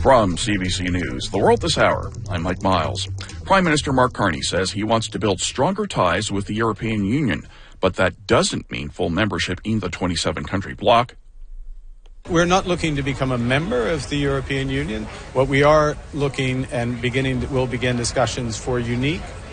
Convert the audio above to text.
From CBC News, The World This Hour, I'm Mike Miles. Prime Minister Mark Carney says he wants to build stronger ties with the European Union, but that doesn't mean full membership in the 27-country bloc. We're not looking to become a member of the European Union. What we are looking and will begin discussions for unique